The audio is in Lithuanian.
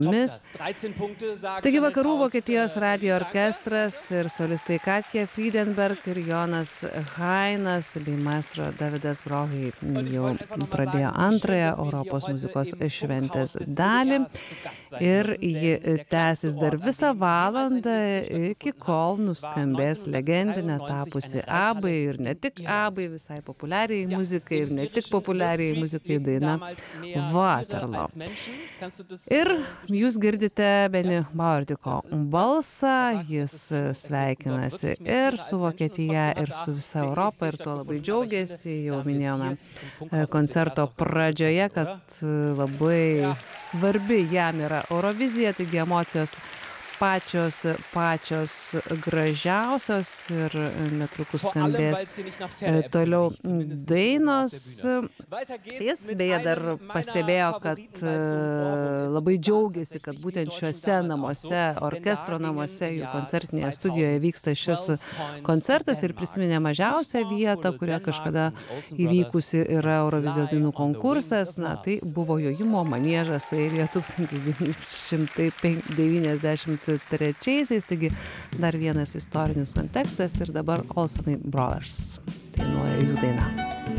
Mis. Taigi Vakarų Vokietijos radijo orkestras ir solistai Katja Friedenberg ir Jonas Hainas bei maestro Davidas Brohai jau pradėjo antrąją Europos muzikos šventės dalį ir ji tęsis dar visą valandą iki kol nuskambės legendinė tapusi ABBA ir ne tik ABBA, visai populiariai muzikai ir ne tik populiariai muzikai daina Waterloo. Ir jūs girdite Benny Bauerdiko balsą, jis sveikinasi ir su Vokietija, ir su visa Europa, ir tuo labai džiaugiasi. Jau minėjome koncerto pradžioje, kad labai svarbi jam yra Eurovizija, taigi emocijos pačios gražiausios ir netrukus skambės toliau dainos. Jis beje dar pastebėjo, kad labai džiaugiasi, kad būtent šiuose namuose, orkestro namuose, jų koncertinėje studijoje vyksta šis koncertas ir prisiminė mažiausią vietą, kurioje kažkada įvykusi yra Eurovizijos dainų konkursas. Na, tai buvo jojimo maniežas Airijoje 1993. Taigi dar vienas istorinis kontekstas ir dabar Olsenai Brothers dainuoja jų dainą.